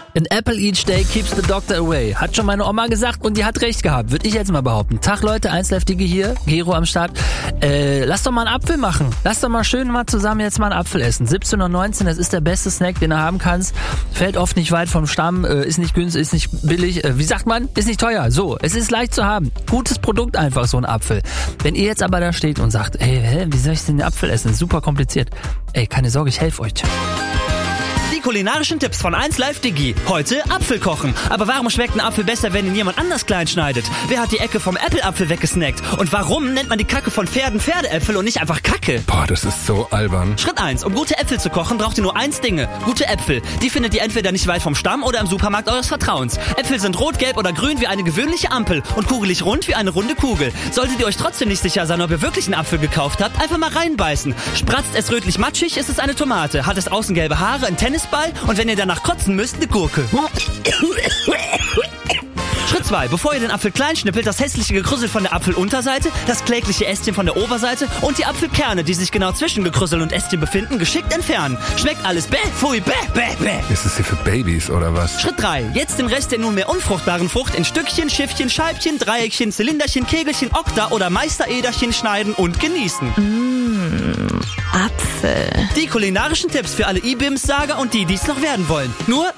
An apple each day keeps the doctor away. Hat schon meine Oma gesagt und die hat recht gehabt. Würde ich jetzt mal behaupten. Tag Leute, 1Live-Digi hier, Gero am Start. Lass doch mal einen Apfel machen. Lass doch mal schön mal zusammen jetzt mal einen Apfel essen. 17,19 €, das ist der beste Snack, den du haben kannst. Fällt oft nicht weit vom Stamm, ist nicht günstig, ist nicht billig. Wie sagt man? Ist nicht teuer. So, es ist leicht zu haben. Gutes Produkt einfach, so ein Apfel. Wenn ihr jetzt aber da steht und sagt, wie soll ich denn den Apfel essen? Das ist super kompliziert. Keine Sorge, ich helfe euch. Die kulinarischen Tipps von 1Live-Digi. Heute Apfel kochen. Aber warum schmeckt ein Apfel besser, wenn ihn jemand anders klein schneidet? Wer hat die Ecke vom Apple-Apfel weggesnackt? Und warum nennt man die Kacke von Pferden Pferdeäpfel und nicht einfach Kacke? Boah, das ist so albern. Schritt 1. Um gute Äpfel zu kochen, braucht ihr nur 1 Dinge. Gute Äpfel. Die findet ihr entweder nicht weit vom Stamm oder im Supermarkt eures Vertrauens. Äpfel sind rot, gelb oder grün wie eine gewöhnliche Ampel und kugelig rund wie eine runde Kugel. Solltet ihr euch trotzdem nicht sicher sein, ob ihr wirklich einen Apfel gekauft habt, einfach mal reinbeißen. Spratzt es rötlich matschig, ist es eine Tomate. Hat es außen gelbe Haare, ein Tennisball und wenn ihr danach kotzen müsst, eine Gurke. Schritt 2. Bevor ihr den Apfel klein schnippelt, das hässliche Gekrüssel von der Apfelunterseite, das klägliche Ästchen von der Oberseite und die Apfelkerne, die sich genau zwischen Gekrüssel und Ästchen befinden, geschickt entfernen. Schmeckt alles bäh, pfui, bäh, bäh, bäh. Ist das hier für Babys oder was? Schritt 3. Jetzt den Rest der nunmehr unfruchtbaren Frucht in Stückchen, Schiffchen, Scheibchen, Dreieckchen, Zylinderchen, Kegelchen, Okta oder Meisteräderchen schneiden und genießen. Apfel. Die kulinarischen Tipps für alle IBIMS-Sager und die, die es noch werden wollen. Nur